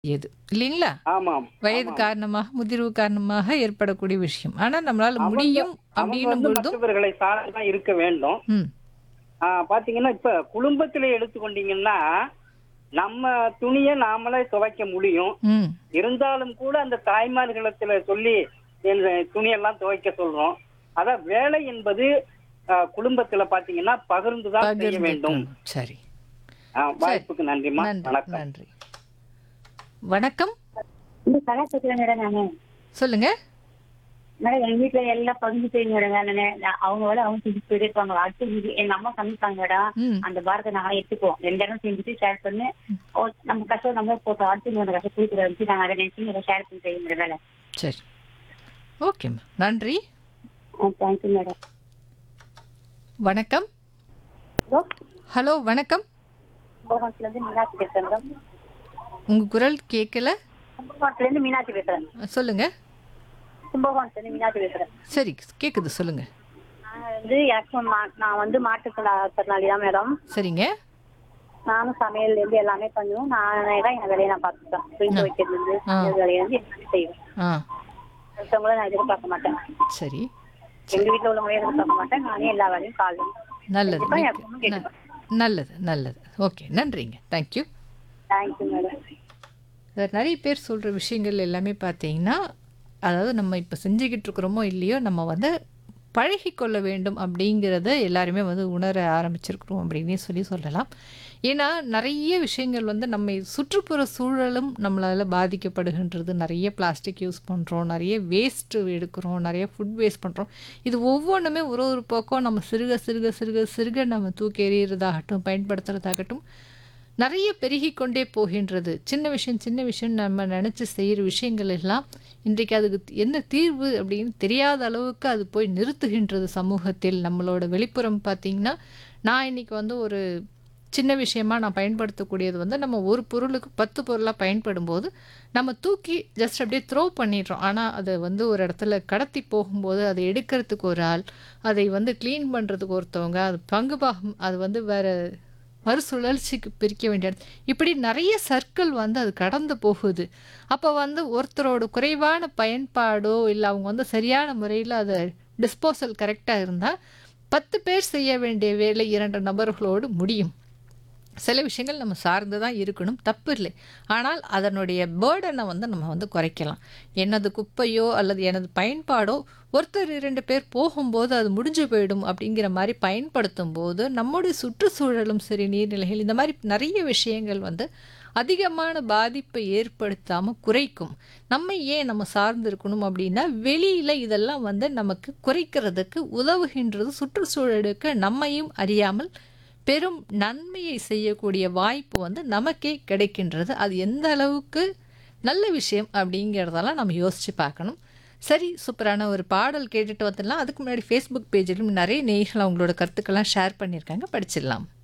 எது இல்லைங்களா? ஆமாம், வயது ஆமாம். காரணமாக, முதிர்வு காரணமாக ஏற்படக்கூடிய விஷயம். ஆனா நம்மளால அவங்க முடியும் அவங்க அப்படின்னும் வந்து பொழுதும் மற்றவர்களை சார்ந்து தான் இருக்க வேண்டும். ம், பாத்தீங்கன்னா, இப்ப குடும்பத்திலே எடுத்துக்கொண்டீங்கன்னா, நம்ம துணிய நாமளே துவைக்க முடியும். ம். இருந்தாலும் கூட அந்த தாய்மார்களிடத்துல சொல்லி இந்த துணியெல்லாம் துவைக்க சொல்றோம். அதான் வேலை என்பது குடும்பத்துல பாத்தீங்கன்னா பகிர்ந்து தான் செய்ய வேண்டும். பகிர்ந்துக்கணும். சரி. சரி. வாய்ப்புக்கு நன்றிம்மா. நன்றி, வணக்கம். நன்றி. வணக்கம். இந்த கலாச்சாரத்துல மேடம் நானு சொல்லுங்க. மேடம் எங்க வீட்டுல எல்லாம் பகிர்ந்து செய்யுங்க மேடம். அவங்க வேலை அவங்க செஞ்சு போயிருப்பாங்க. அடுத்து எங்க அம்மா சமைப்பாங்க மேடம். ம். அந்த பாரத்தை நாங்க எடுத்துக்குவோம். 2 இடம் செஞ்சுட்டு ஷேர் பண்ணி நம்ம கஷ்டம் நம்ம போட்டோம். அடுத்து இந்த கஷ்டம் கொடுக்குற வச்சு நாங்க அதை நினைச்சு ஷேர் பண்ணி செய்ய மேடம் வேலை. சரி. ஓகேம்மா. நன்றி. Thank you madam. வணக்கம். ஹலோ, ஹலோ வணக்கம். கும்பகோணத்துல இருந்து மீனாட்சி பேசுறேன் மேடம். உங்க குரல் கேட்கல. கும்பகோணத்துல இருந்து மீனாட்சி பேசுறேன். சொல்லுங்க. கும்பகோணத்துல இருந்து மீனாட்சி பேசுறேன். சரி, கேக்குது சொல்லுங்க. நான் வந்து நான் வந்து மாற்றுத்திறனாளி தான் மேடம். சரிங்க. நானும் சமையல்ல இருந்து எல்லாமே பண்ணுவேன். நானே தான் என் வேலையை நான் பார்த்துப்பேன். துணி வைக்கிறது இருந்து சமையல் வேலையை வந்து எல்லாமே செய்வேன். ஆ மற்றவங்கள நான் எதிர்பார்க்க மாட்டேன். சரி. எங்க வீட்டுல உள்ளவங்களே எதிர்பார்க்க மாட்டேன். நானே எல்லா வேலையும் காலையும் நல்லது. கண்டிப்பா என் பொண்ணு கேட்டுப்பேன். நல்லது, நல்லது. ஓகே, நன்றிங்க. தேங்க்யூ. Thank you madam. நிறைய பேர் சொல்கிற விஷயங்கள் எல்லாமே பார்த்தீங்கன்னா, அதாவது நம்ம இப்போ செஞ்சுக்கிட்டு இருக்கிறோமோ இல்லையோ, நம்ம வந்து பழகிக்கொள்ள வேண்டும் அப்படிங்கிறத எல்லாருமே வந்து உணர ஆரம்பிச்சிருக்கிறோம் அப்படின்னே சொல்லலாம். ஏன்னா நிறைய விஷயங்கள் வந்து நம்ம சுற்றுப்புற சூழலும் நம்மளால் பாதிக்கப்படுகின்றது. நிறைய பிளாஸ்டிக் யூஸ் பண்ணுறோம், நிறைய வேஸ்ட்டு எடுக்கிறோம், நிறைய ஃபுட் வேஸ்ட் பண்ணுறோம். இது ஒவ்வொன்றுமே ஒரு ஒரு பக்கம் நம்ம சிறுக சிறுக சிறுக சிறுக நம்ம தூக்கி எறிகிறதாகட்டும், பயன்படுத்துகிறதாகட்டும் நிறைய பெருகிக்கொண்டே போகின்றது. சின்ன விஷயம் நம்ம நினச்சி செய்கிற விஷயங்கள் எல்லாம் இன்றைக்கு அதுக்கு என்ன தீர்வு அப்படின்னு தெரியாத அளவுக்கு அது போய் நிறுத்துகின்றது சமூகத்தில். நம்மளோட வெளிப்புறம் பார்த்திங்கன்னா, நான் இன்றைக்கி வந்து ஒரு சின்ன விஷயமா நான் பயன்படுத்தக்கூடியது வந்து நம்ம ஒரு பொருளுக்கு 10 பொருளாக பயன்படும்போது நம்ம தூக்கி ஜஸ்ட் அப்படியே த்ரோ பண்ணிடுறோம். ஆனால் அதை வந்து ஒரு இடத்துல கடத்தி போகும்போது அதை எடுக்கிறதுக்கு ஒரு ஆள், அதை வந்து க்ளீன் பண்ணுறதுக்கு ஒருத்தவங்க, அது பங்கு பாகம், அது வந்து வேறு மறுசுழற்சிக்கு பிரிக்க வேண்டிய இப்படி நிறைய சர்க்கிள் வந்து அது கடந்து போகுது. அப்போ வந்து ஒருத்தரோட குறைவான பயன்பாடோ இல்லை அவங்க வந்து சரியான முறையில் அதை டிஸ்போசல் கரெக்டாக இருந்தால் 10 பேர் செய்ய வேண்டிய வேலை 2 நபர்களோடு முடியும். சில விஷயங்கள் நம்ம சார்ந்து தான் இருக்கணும், தப்பு இல்லை. ஆனால் அதனுடைய பேர்டனை வந்து நம்ம வந்து குறைக்கலாம். எனது குப்பையோ அல்லது எனது பயன்பாடோ ஒருத்தர் 2 பேர் போகும்போது அது முடிஞ்சு போயிடும் அப்படிங்கிற மாதிரி பயன்படுத்தும் போது நம்முடைய சுற்றுச்சூழலும் சரி, நீர்நிலைகள், இந்த மாதிரி நிறைய விஷயங்கள் வந்து அதிகமான பாதிப்பை ஏற்படுத்தாமல் குறைக்கும். நம்ம ஏன் நம்ம சார்ந்து இருக்கணும் அப்படின்னா, வெளியில் இதெல்லாம் வந்து நமக்கு குறைக்கிறதுக்கு உதவுகின்றது. சுற்றுச்சூழலுக்கு நம்மையும் அறியாமல் பெரும் நன்மையை செய்யக்கூடிய வாய்ப்பு வந்து நமக்கே கிடைக்கின்றது. அது எந்த அளவுக்கு நல்ல விஷயம் அப்படிங்கிறதெல்லாம் நம்ம யோசித்து பார்க்கணும். சரி, சூப்பரான ஒரு பாடல் கேட்டுட்டு வந்துடலாம். அதுக்கு முன்னாடி ஃபேஸ்புக் பேஜிலும் நிறைய நேயர்கள் அவங்களோட கருத்துக்கள்லாம் ஷேர் பண்ணியிருக்காங்க, படிச்சிடலாம்.